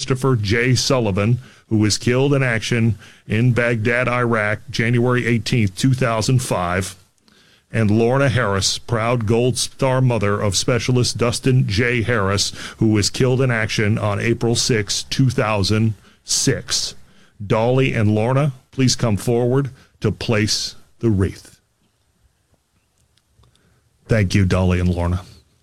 Christopher J. Sullivan, who was killed in action in Baghdad, Iraq, January 18, 2005. And Lorna Harris, proud Gold Star mother of Specialist Dustin J. Harris, who was killed in action on April 6, 2006. Dolly and Lorna, please come forward to place the wreath. Thank you, Dolly and Lorna.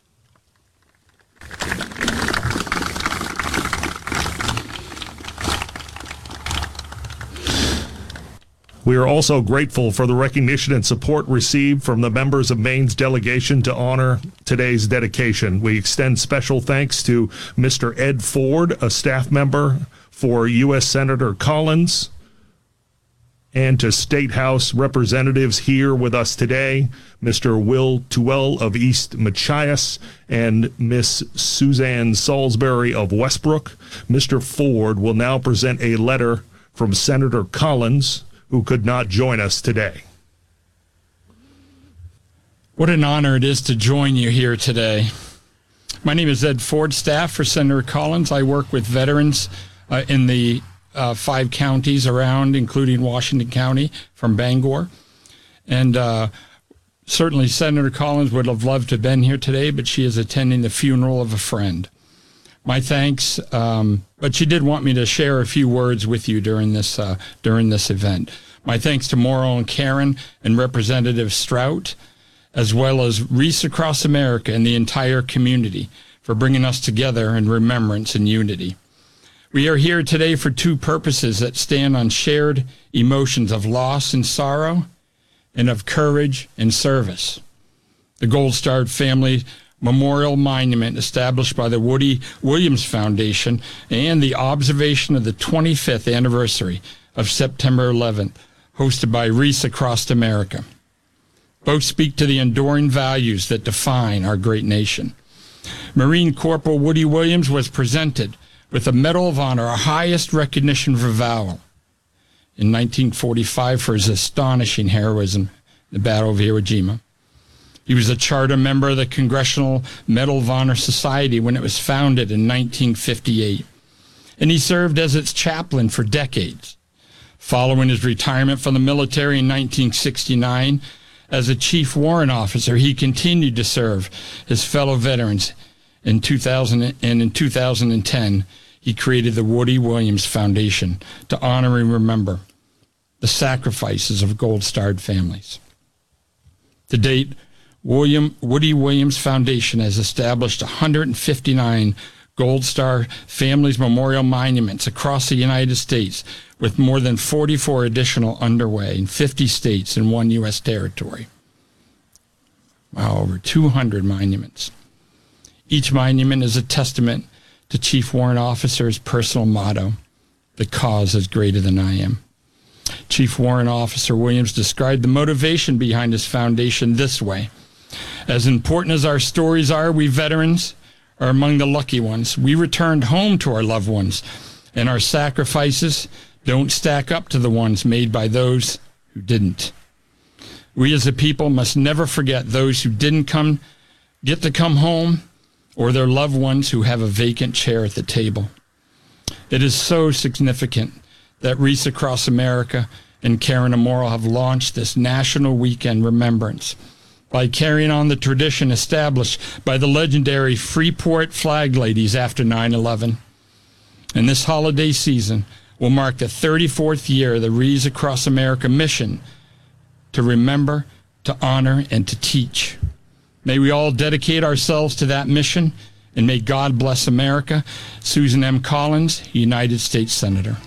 We are also grateful for the recognition and support received from the members of Maine's delegation to honor today's dedication. We extend special thanks to Mr. Ed Ford, a staff member for U.S. Senator Collins, and to State House representatives here with us today, Mr. Will Tuell of East Machias and Miss Suzanne Salisbury of Westbrook. Mr. Ford will now present a letter from Senator Collins, who could not join us today. What an honor it is to join you here today. My name is Ed Ford, staff for Senator Collins. I work with veterans in the 5 counties around, including Washington County from Bangor. And certainly Senator Collins would have loved to have been here today, but she is attending the funeral of a friend. My thanks, but she did want me to share a few words with you during this event. My thanks to Mauro and Karen and Representative Strout, as well as Reese Across America and the entire community for bringing us together in remembrance and unity. We are here today for 2 purposes that stand on shared emotions of loss and sorrow and of courage and service. The Gold Star Family Memorial Monument established by the Woody Williams Foundation and the observation of the 25th anniversary of September 11th, hosted by Reese Across America. Both speak to the enduring values that define our great nation. Marine Corporal Woody Williams was presented with a Medal of Honor, our highest recognition for valor, in 1945 for his astonishing heroism in the Battle of Iwo Jima. He was a charter member of the Congressional Medal of Honor Society when it was founded in 1958, and he served as its chaplain for decades. Following his retirement from the military in 1969, as a chief warrant officer, he continued to serve his fellow veterans. In 2010, he created the Woody Williams Foundation to honor and remember the sacrifices of gold-starred families. To date, Woody Williams Foundation has established 159 Gold Star Families Memorial Monuments across the United States, with more than 44 additional underway in 50 states and 1 U.S. territory. Wow, over 200 monuments. Each monument is a testament to Chief Warrant Officer's personal motto, "The cause is greater than I am." Chief Warrant Officer Williams described the motivation behind his foundation this way: "As important as our stories are, we veterans are among the lucky ones. We returned home to our loved ones, and our sacrifices don't stack up to the ones made by those who didn't. We as a people must never forget those who didn't get to come home, or their loved ones who have a vacant chair at the table." It is so significant that Reese Across America and Karen Amorel have launched this National Weekend Remembrance by carrying on the tradition established by the legendary Freeport Flag Ladies after 9/11. And this holiday season will mark the 34th year of the Reese Across America mission to remember, to honor, and to teach. May we all dedicate ourselves to that mission, and may God bless America. Susan M. Collins, United States Senator.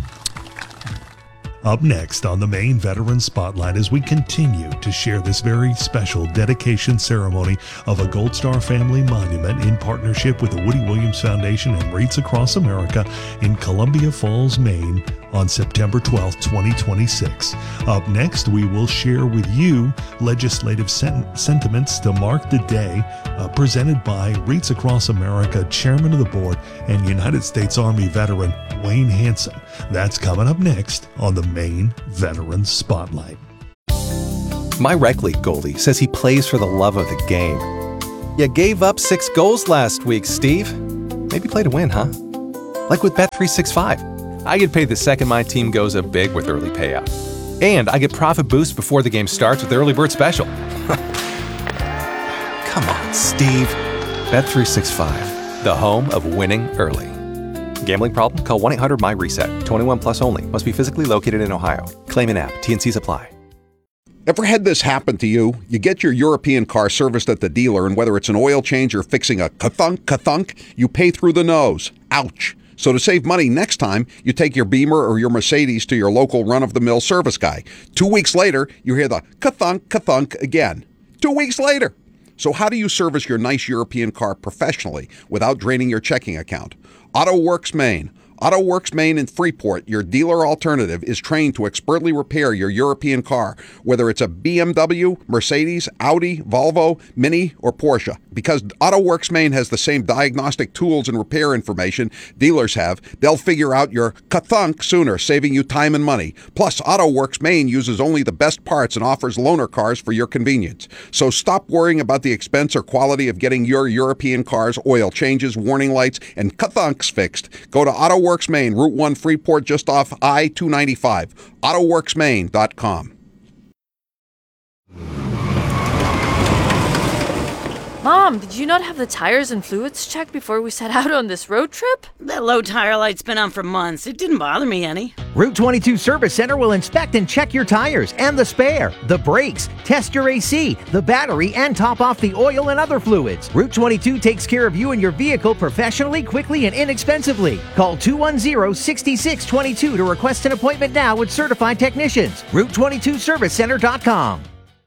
Up next on the Maine Veteran Spotlight, as we continue to share this very special dedication ceremony of a Gold Star Family Monument in partnership with the Woody Williams Foundation and Reese Across America in Columbia Falls, Maine on September 12, 2026. Up next, we will share with you legislative sentiments to mark the day presented by Reese Across America Chairman of the Board and United States Army veteran Wayne Hanson. That's coming up next on the Maine Veteran Spotlight. My rec league goalie says he plays for the love of the game. You gave up 6 goals last week, Steve. Maybe play to win, huh? Like with Bet365. I get paid the second my team goes up big with early payout. And I get profit boost before the game starts with the Early Bird Special. Come on, Steve. Bet365, the home of winning early. Gambling problem? Call 1-800-MY-RESET. 21 plus only. Must be physically located in Ohio. Claim an app. T&Cs apply. Ever had this happen to you? You get your European car serviced at the dealer, and whether it's an oil change or fixing a ka-thunk, you pay through the nose. Ouch. So to save money next time, you take your Beamer or your Mercedes to your local run-of-the-mill service guy. 2 weeks later, you hear the ka-thunk again. 2 weeks later. So how do you service your nice European car professionally without draining your checking account? AutoWorks Maine. AutoWorks Maine in Freeport, your dealer alternative, is trained to expertly repair your European car, whether it's a BMW, Mercedes, Audi, Volvo, Mini, or Porsche. Because AutoWorks Maine has the same diagnostic tools and repair information dealers have, they'll figure out your ka-thunk sooner, saving you time and money. Plus, AutoWorks Maine uses only the best parts and offers loaner cars for your convenience. So stop worrying about the expense or quality of getting your European car's oil changes, warning lights, and ka-thunks fixed. Go to AutoWorks Maine, Route 1 Freeport, just off I-295. AutoWorksMaine.com. Mom, did you not have the tires and fluids checked before we set out on this road trip? That low tire light's been on for months. It didn't bother me any. Route 22 Service Center will inspect and check your tires and the spare, the brakes, test your AC, the battery, and top off the oil and other fluids. Route 22 takes care of you and your vehicle professionally, quickly, and inexpensively. Call 210-6622 to request an appointment now with certified technicians. Route22ServiceCenter.com.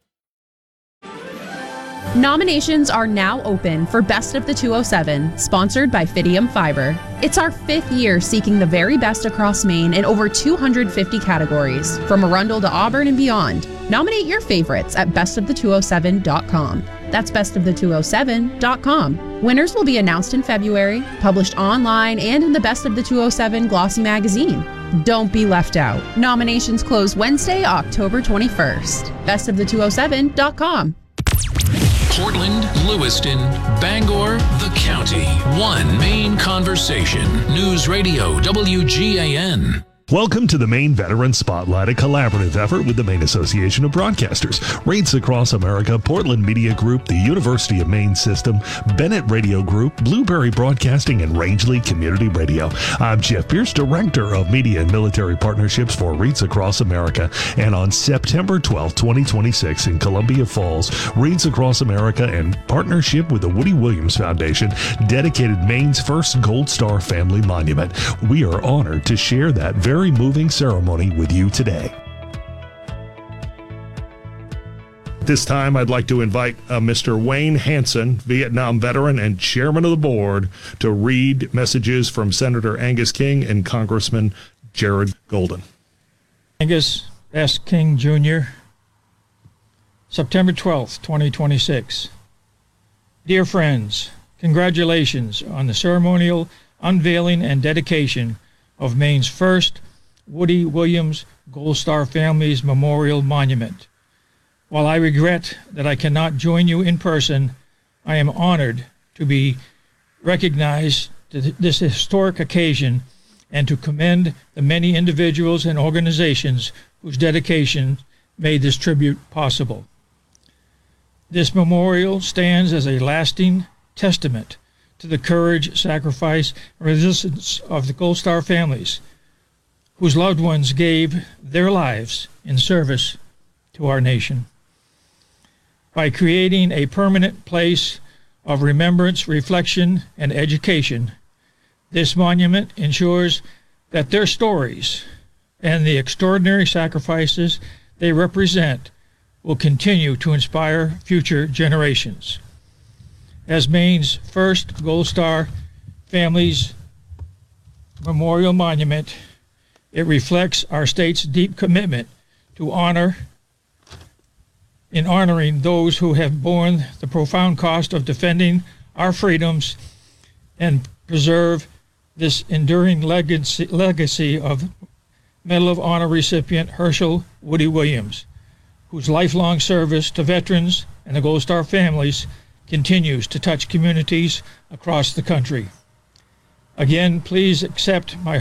Nominations are now open for Best of the 207, sponsored by Fidium Fiber. It's our 5th year seeking the very best across Maine in over 250 categories, from Arundel to Auburn and beyond. Nominate your favorites at bestofthe207.com. That's bestofthe207.com. Winners will be announced in February, published online and in the Best of the 207 glossy magazine. Don't be left out. Nominations close Wednesday, October 21st. Bestofthe207.com. Portland, Lewiston, Bangor, the county. One Maine Conversation. News Radio WGAN. Welcome to the Maine Veteran Spotlight, a collaborative effort with the Maine Association of Broadcasters, Rates Across America, Portland Media Group, the University of Maine System, Bennett Radio Group, Blueberry Broadcasting, and Rangeley Community Radio. I'm Jeff Pierce, Director of Media and Military Partnerships for Rates Across America. And on September 12, 2026 in Columbia Falls, Rates Across America, in partnership with the Woody Williams Foundation, dedicated Maine's first Gold Star Family Monument. We are honored to share that very moving ceremony with you today. This time, I'd like to invite Mr. Wayne Hanson, Vietnam veteran and chairman of the board, to read messages from Senator Angus King and Congressman Jared Golden. Angus S. King, Jr., September 12th, 2026. Dear friends, congratulations on the ceremonial unveiling and dedication of Maine's first Woody Williams Gold Star Families Memorial Monument. While I regret that I cannot join you in person, I am honored to be recognized to this historic occasion and to commend the many individuals and organizations whose dedication made this tribute possible. This memorial stands as a lasting testament to the courage, sacrifice, and resistance of the Gold Star families, whose loved ones gave their lives in service to our nation. By creating a permanent place of remembrance, reflection, and education, this monument ensures that their stories and the extraordinary sacrifices they represent will continue to inspire future generations. As Maine's first Gold Star Families Memorial Monument, it reflects our state's deep commitment to honoring those who have borne the profound cost of defending our freedoms and preserve this enduring legacy of Medal of Honor recipient Herschel Woody Williams, whose lifelong service to veterans and the Gold Star families continues to touch communities across the country. Again, please accept my